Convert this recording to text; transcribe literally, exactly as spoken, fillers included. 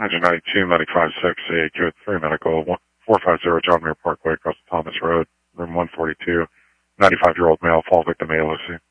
Engine ninety-two, ninety-five six, A A Code three Medical, four five zero John Muir Parkway across the Thomas Road, room one forty-two. ninety-five-year-old male, fall victim A L O C.